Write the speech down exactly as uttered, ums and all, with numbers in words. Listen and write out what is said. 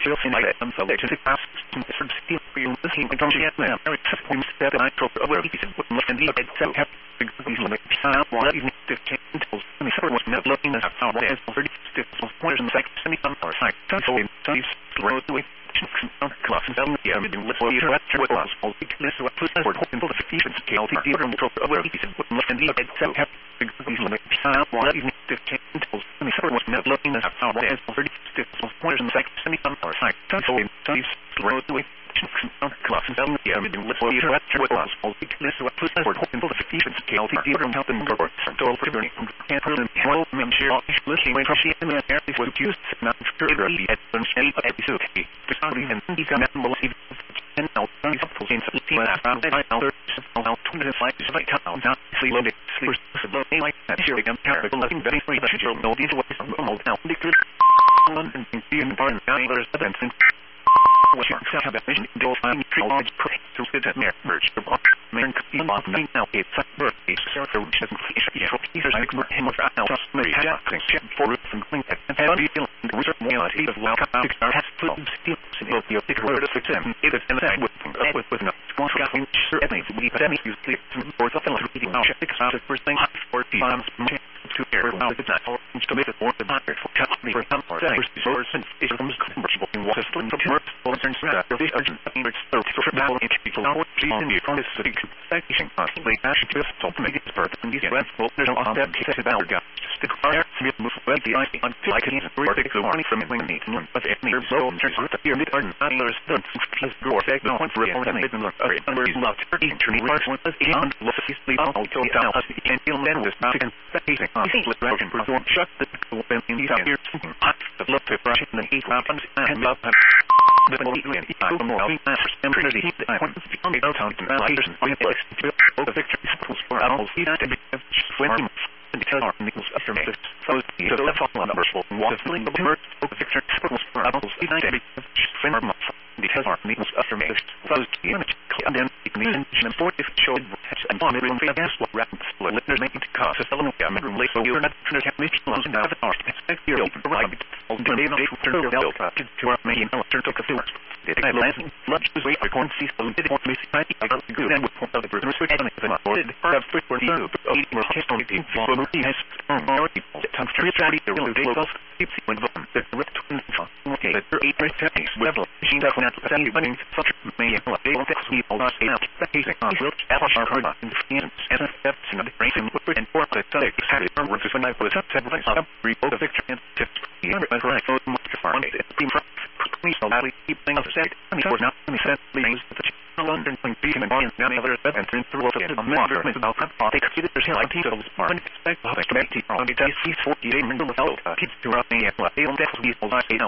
still in my I'm so late to the past some sort of steel for you listening to don't yet now very simple step and I drove over the piece of wood and the head so have the these limit time one even to ten until any sort was not looking at how it is already stiff of points and second semi on our side so so so you road with class and down the avenue with what you have to what was all the this what was for hoping for the efficient scale to the room drove over the piece of wood and the head so have these limit time one even to ten until any sort was not looking at how it is already stiff of points and second semi on our side so so you road with class and down the avenue with what you have to what was all the this what was for hoping for the efficient scale to the room help them go so all for burning and for them well men share listening when she and the air was used not further the advance any episode the story and the canal even and now helpful in the team around the other now twenty five is like town down sleep loaded sleep slow like that here again terrible nothing very free that you know these ways from almost now the good London in the environment there's evidence what you have a vision to find large to sit at near merge the block man could be off now it's a birthday so so just fish pieces like him of out Mary Jackson for from clean and have you feel the research reality of welcome out has to still single the big word of them it is and with with with no squash going sure at least we but any you sleep for something like reading now check out the first thing for times to air now it's not to make it more than one for company for some or source and is from commercial in what is from commercial concerns that the urgent efforts to travel into people now in the promise of the section constantly ash to stop make it further in these events will there's on that case about gas stick fire smith move well the I until I can verdict the warning from the meeting but if near so turns out that here mid garden others don't please go or take the point for report and even look are numbers not thirty turning words was beyond what is sleep on to down as the can feel men with not and facing on the direction perform shut the open in these here the look to brush in the heat weapons and love the body and equal more masters and trinity I want to become a town and lighters and the place to the victory schools for animals see that and when and because our nickels after me so the left on numbers will want to feeling the word of the victory schools for animals see that and because our nickels after me so the image and then it means and for if showed and on everyone feel gas what rapid split listeners making to cause a fellow yeah room late so you're not trying to make close and have our expect your right all the name of turn to our main turn to the I last lunch was wait for corn seas so did want to miss I got the good and with point of the business with and the board part of for you but eight more history team for me has already time to study the real deal keep when the rest okay the eight techniques level machine that not study running such may they will fix me all that out facing on real average hard in the end as a step in the brain and for the study had it work when I was up several times repo the picture and tips here but right so much far it seems please allow me keep things said I mean for now let me set things the London point B and on the other and turn through what it matter about that they could there's like details smart expect the committee on the D C forty day middle of keeps to run the what they don't actually all that you know